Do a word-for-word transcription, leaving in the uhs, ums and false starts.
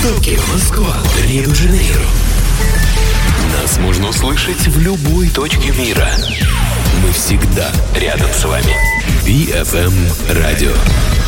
Токио, Москва, Рио-де-Жанейро. Нас можно услышать в любой точке мира. Мы всегда рядом с вами. би эф эм Радио.